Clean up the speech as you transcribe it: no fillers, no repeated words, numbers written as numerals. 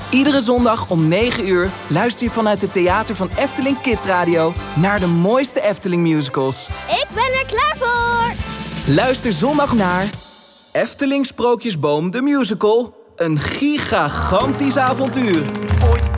Iedere zondag om 9 uur luister je vanuit het theater van Efteling Kids Radio naar de mooiste Efteling musicals. Ik ben er klaar voor! Luister zondag naar Efteling Sprookjesboom de Musical. Een gigantisch avontuur. Ooit